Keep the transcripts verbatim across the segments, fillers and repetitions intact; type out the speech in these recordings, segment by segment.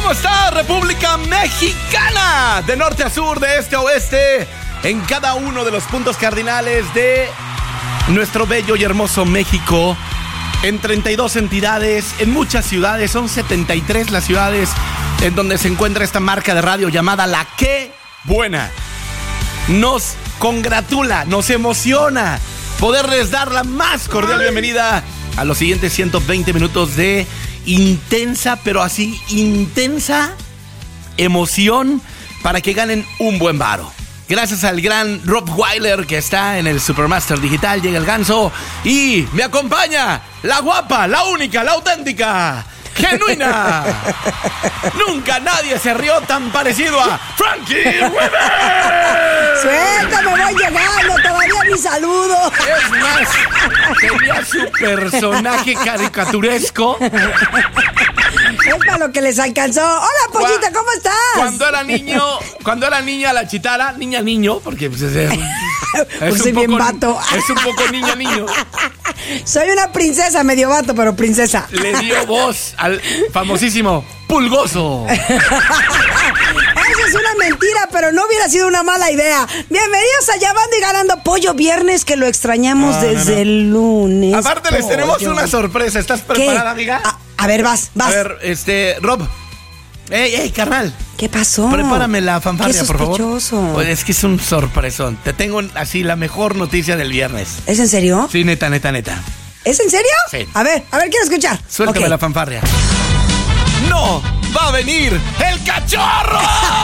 ¿Cómo está República Mexicana? De norte a sur, de este a oeste, en cada uno de los puntos cardinales de nuestro bello y hermoso México, en treinta y dos entidades, en muchas ciudades, son setenta y tres las ciudades en donde se encuentra esta marca de radio llamada La Qué Buena. Nos congratula, nos emociona poderles dar la más cordial bienvenida a los siguientes ciento veinte minutos de intensa, pero así intensa emoción para que ganen un buen varo. Gracias al gran Rob Weiler que está en el Supermaster Digital, llega el ganso y me acompaña la guapa, la única, la auténtica, genuina. Nunca nadie se rió tan parecido a Frankie Weber. Suéltame, voy llegando, todavía ni saludo. Es más, tenía su personaje caricaturesco. Es para lo que les alcanzó. Hola, Pollita, ¿cómo estás? Cuando era niño, cuando era niña la chitara, niña niño, porque pues, es, es, pues un soy poco, bien vato. Es un poco niña niño. Soy una princesa, medio vato, pero princesa. Le dio voz al famosísimo Pulgoso. Eso es una mentira, pero no hubiera sido una mala idea. Bienvenidos a Llamando y Ganando Pollo, viernes que lo extrañamos no, desde no, no. el lunes. Aparte les pollo. tenemos una sorpresa. ¿Estás preparada, ¿Qué? amiga? A, a ver, vas, vas. A ver, este, Rob. Ey, ey, carnal. ¿Qué pasó? Prepárame la fanfarria, Qué por favor. Pues es que es un sorpresón. Te tengo así la mejor noticia del viernes. ¿Es en serio? Sí, neta, neta, neta. ¿Es en serio? Sí. A ver, a ver, quiero escuchar. Suéltame okay. la fanfarria. ¡No! ¡Va a venir el cachorro!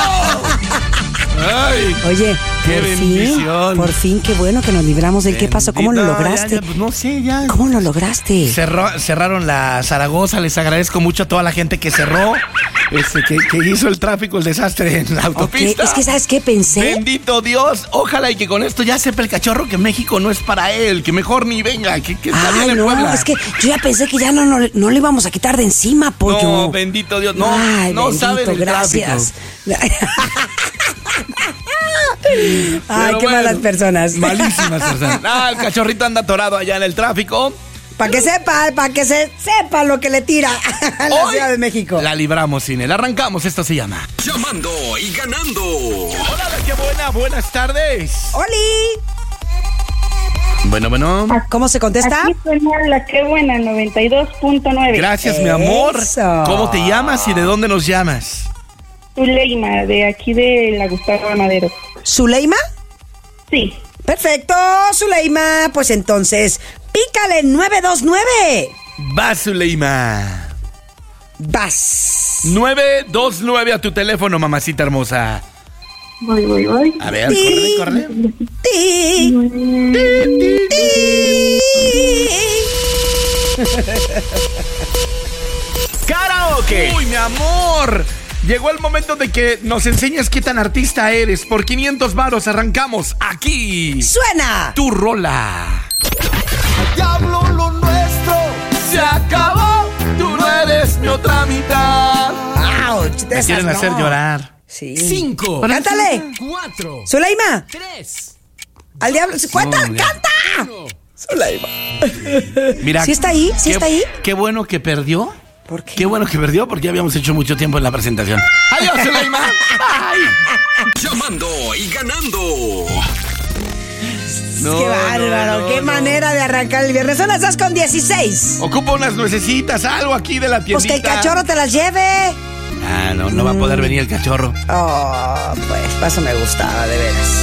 ¡Ay! Oye, ¡qué bendición! Fin, por fin, qué bueno que nos libramos del qué pasó. ¿Cómo lo lograste? Ya, ya, pues no sé, ya. ¿Cómo lo lograste? Cerró, cerraron la Zaragoza. Les agradezco mucho a toda la gente que cerró, este, que, que hizo el tráfico, el desastre en la autopista. Okay. Es que, ¿sabes qué pensé? Bendito Dios. Ojalá y que con esto ya sepa el cachorro que México no es para él, que mejor ni venga, que, que está Ay, bien en no, Puebla. Es que yo ya pensé que ya no, no, no le íbamos a quitar de encima, pollo. No, bendito Dios. No, Ay, no bendito, saben el gracias. Ay, qué bueno, malas personas. Malísimas personas. Ah, el cachorrito anda atorado allá en el tráfico. Para que sepa, para que se sepa lo que le tira a la Hoy Ciudad de México. La libramos sin él. Arrancamos, esto se llama Llamando y Ganando. Hola, qué buena, buenas tardes. ¡Oli! Bueno, bueno. ¿Cómo se contesta? Aquí suena La Qué Buena, noventa y dos punto nueve. Gracias, Eso. mi amor. ¿Cómo te llamas y de dónde nos llamas? Zuleima, de aquí de la Gustavo Madero. ¿Zuleima? Sí. Perfecto, Zuleima. Pues entonces, pícale nueve dos nueve. Vas, Zuleima. Vas. nueve dos nueve a tu teléfono, mamacita hermosa. Voy, voy, voy. A ver, sí. córrele, córrele. Ti. Ti. Ti. ¡Karaoke! ¡Uy, mi amor! Llegó el momento de que nos enseñes qué tan artista eres. Por quinientos varos arrancamos aquí. ¡Suena! Tu rola. Diablo, lo nuestro se acabó. Tú no eres mi otra mitad. ¡Auch! Me quieren no. hacer llorar. Sí. Cinco. Cántale. Cuatro. Zuleima. Tres. Al diablo. ¡Cuenta! No, ¡Canta! Uno. Zuleima. Mira. ¿Sí está ahí? ¿Sí qué, está ahí? Qué bueno que perdió. ¿Por qué? Qué bueno que perdió porque ya habíamos hecho mucho tiempo en la presentación. ¡Adiós, Zuleima! ¡Bye! Llamando y Ganando. No, ¡Qué bárbaro! no, no, ¡Qué no. manera de arrancar el viernes! Son las dos con dieciséis. Ocupa unas nuecesitas, algo aquí de la tiendita. Pues que el cachorro te las lleve. Ah, no, no va a poder venir el cachorro. Oh, pues, eso me gustaba, de veras.